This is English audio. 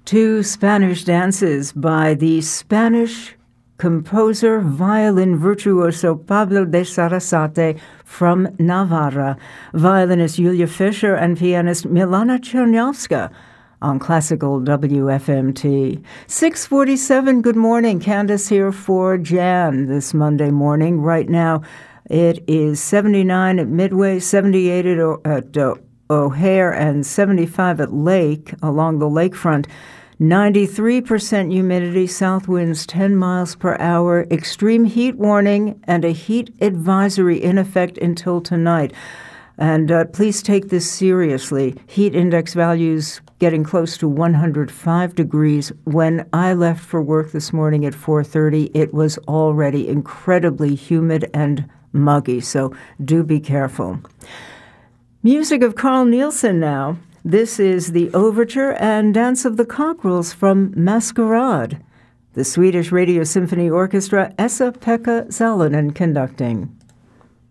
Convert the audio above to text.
Two Spanish dances by the Spanish composer, violin virtuoso Pablo de Sarasate from Navarra, violinist Julia Fischer, and pianist Milana Chernyavska on Classical WFMT. 6:47, good morning. Candace here for Jan this Monday morning. Right now, it is 79 at Midway, 78 at O'Hare, and 75 at Lake, along the lakefront. 93% humidity, south winds 10 miles per hour, extreme heat warning, and a heat advisory in effect until tonight. And please take this seriously. Heat index values getting close to 105 degrees. When I left for work this morning at 4:30, it was already incredibly humid and muggy, so do be careful. Music of Carl Nielsen now. This is the Overture and Dance of the Cockerels from Masquerade. The Swedish Radio Symphony Orchestra, Esa-Pekka Salonen conducting.